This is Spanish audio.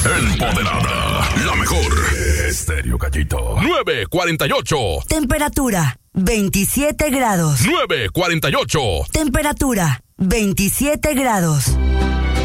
Empoderada, la mejor. Estéreo Gallito. 9:48. Temperatura 27 grados. 9:48. Temperatura 27 grados.